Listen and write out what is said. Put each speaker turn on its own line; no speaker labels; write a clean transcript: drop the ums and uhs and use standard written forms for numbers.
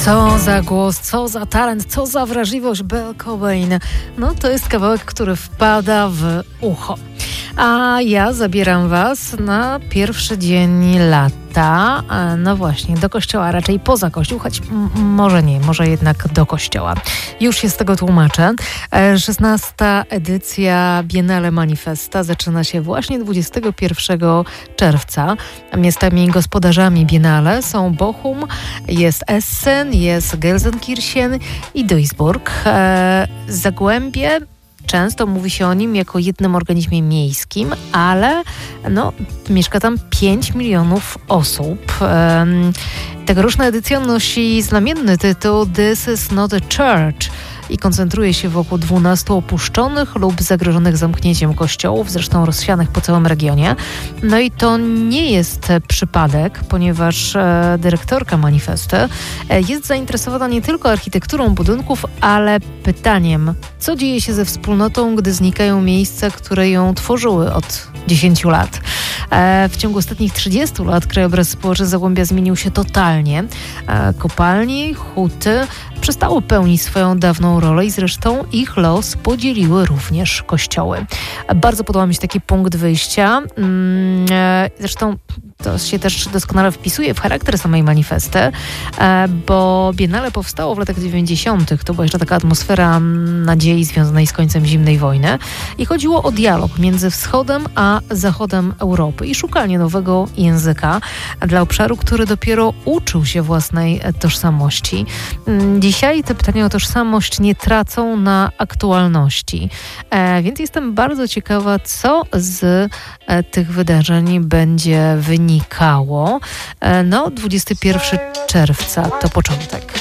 Co za głos, co za talent, co za wrażliwość Belle Cobain. No to jest kawałek, który wpada w ucho. A ja zabieram Was na pierwszy dzień lata, no właśnie, do kościoła, raczej poza kościół, choć może nie, może jednak do kościoła. Już się z tego tłumaczę. 16. edycja Biennale Manifesta zaczyna się właśnie 21 czerwca. Miastami gospodarzami Biennale są Bochum, jest Essen, jest Gelsenkirchen i Duisburg. Zagłębie. Często mówi się o nim jako jednym organizmie miejskim, ale mieszka tam 5 milionów osób. Tegoroczna edycja nosi znamienny tytuł This is not a church i koncentruje się wokół 12 opuszczonych lub zagrożonych zamknięciem kościołów, zresztą rozsianych po całym regionie. No i to nie jest przypadek, ponieważ dyrektorka Manifesty jest zainteresowana nie tylko architekturą budynków, ale pytaniem, co dzieje się ze wspólnotą, gdy znikają miejsca, które ją tworzyły od 10 lat. W ciągu ostatnich 30 lat krajobraz społeczny Zagłębia zmienił się totalnie. Kopalnie, huty przestały pełnić swoją dawną rolę i zresztą ich los podzieliły również kościoły. Bardzo podoba mi się taki punkt wyjścia. Zresztą to się też doskonale wpisuje w charakter samej Manifesty, bo Biennale powstało w latach 90. To była jeszcze taka atmosfera nadziei związanej z końcem zimnej wojny i chodziło o dialog między wschodem a zachodem Europy i szukanie nowego języka dla obszaru, który dopiero uczył się własnej tożsamości. Dzisiaj te pytania o tożsamość nie tracą na aktualności, więc jestem bardzo ciekawa, co z tych wydarzeń będzie wynikało. 21 czerwca to początek.